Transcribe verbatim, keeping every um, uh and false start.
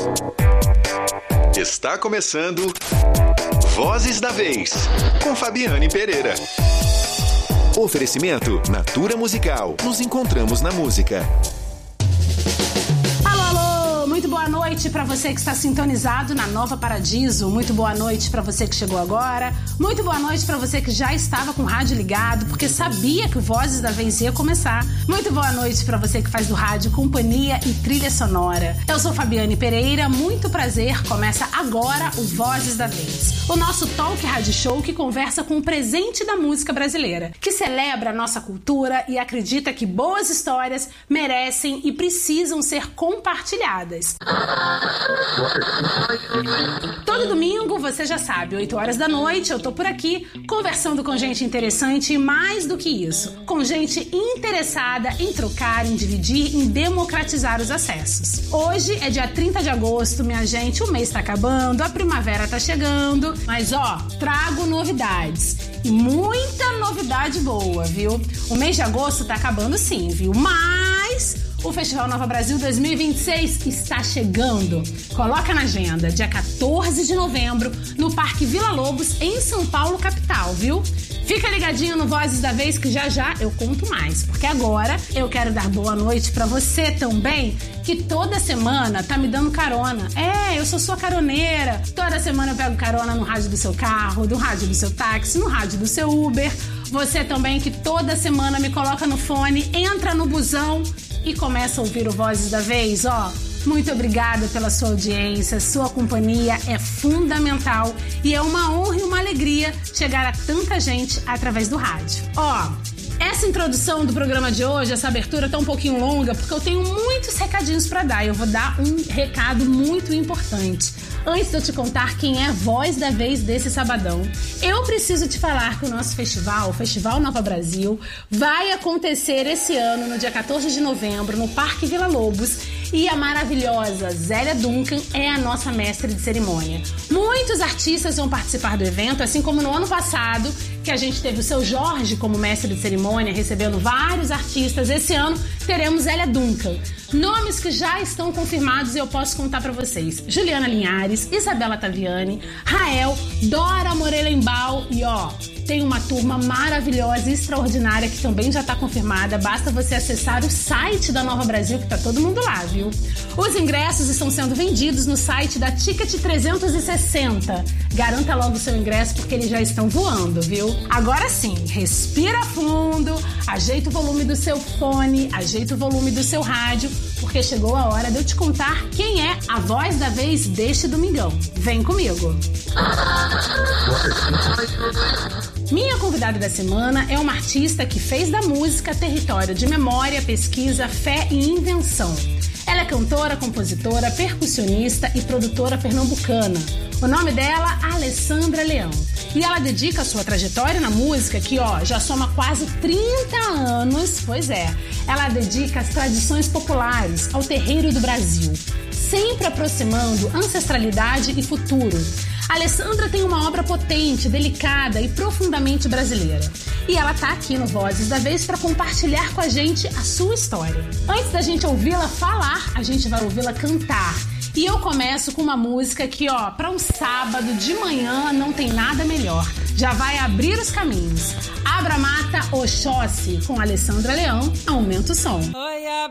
Está começando Vozes da Vez, com Fabiane Pereira. Oferecimento Natura Musical. Nos encontramos na música. Muito boa noite para você que está sintonizado na Nova Paradiso. Muito boa noite para você que chegou agora. Muito boa noite para você que já estava com o rádio ligado, porque sabia que o Vozes da Vez ia começar. Muito boa noite para você que faz do rádio companhia e trilha sonora. Eu sou Fabiane Pereira, muito prazer. Começa agora o Vozes da Vez, o nosso talk rádio show que conversa com o presente da música brasileira, que celebra a nossa cultura e acredita que boas histórias merecem e precisam ser compartilhadas. Todo domingo, você já sabe, oito horas da noite, eu tô por aqui conversando com gente interessante e mais do que isso, com gente interessada em trocar, em dividir, em democratizar os acessos. Hoje é dia trinta de agosto, minha gente, o mês tá acabando, a primavera tá chegando, mas ó, trago novidades. E muita novidade boa, viu? O mês de agosto tá acabando sim, viu? Mas o Festival Nova Brasil dois mil e vinte e seis está chegando. Coloca na agenda, dia quatorze de novembro, no Parque Vila Lobos, em São Paulo, capital, viu? Fica ligadinho no Vozes da Vez que já já eu conto mais, porque agora eu quero dar boa noite pra você também, que toda semana tá me dando carona. É, eu sou sua caroneira. Toda semana eu pego carona no rádio do seu carro, no rádio do seu táxi, no rádio do seu Uber. Você também que toda semana me coloca no fone, entra no busão e começa a ouvir o Vozes da Vez, ó. Muito obrigada pela sua audiência, sua companhia é fundamental e é uma honra e uma alegria chegar a tanta gente através do rádio. Ó, essa introdução do programa de hoje, essa abertura tá um pouquinho longa porque eu tenho muitos recadinhos para dar e eu vou dar um recado muito importante. Antes de eu te contar quem é a voz da vez desse sabadão, eu preciso te falar que o nosso festival, o Festival Nova Brasil, vai acontecer esse ano, no dia quatorze de novembro, no Parque Vila Lobos, e a maravilhosa Zélia Duncan é a nossa mestre de cerimônia. Muitos artistas vão participar do evento, assim como no ano passado, que a gente teve o Seu Jorge como mestre de cerimônia, recebendo vários artistas. Esse ano teremos Zélia Duncan. Nomes que já estão confirmados e eu posso contar pra vocês: Juliana Linhares, Isabela Taviani, Rael, Dora Morelenbaum e ó, tem uma turma maravilhosa e extraordinária que também já tá confirmada. Basta você acessar o site da Nova Brasil que tá todo mundo lá, viu? Os ingressos estão sendo vendidos no site da Ticket trezentos e sessenta. Garanta logo o seu ingresso porque eles já estão voando, viu? Agora sim, respira fundo, ajeita o volume do seu fone, ajeita o volume do seu rádio, porque chegou a hora de eu te contar quem é a voz da vez deste domingão. Vem comigo! Minha convidada da semana é uma artista que fez da música território de memória, pesquisa, fé e invenção. Ela é cantora, compositora, percussionista e produtora pernambucana. O nome dela é Alessandra Leão. E ela dedica a sua trajetória na música, que ó, já soma quase trinta anos, pois é, ela dedica as tradições populares ao terreiro do Brasil, sempre aproximando ancestralidade e futuro. A Alessandra tem uma obra potente, delicada e profundamente brasileira. E ela tá aqui no Vozes da Vez para compartilhar com a gente a sua história. Antes da gente ouvi-la falar, a gente vai ouvi-la cantar. E eu começo com uma música que, ó, para um sábado de manhã não tem nada melhor. Já vai abrir os caminhos. Abra Mata Oxóssi com Alessandra Leão. Aumenta o som.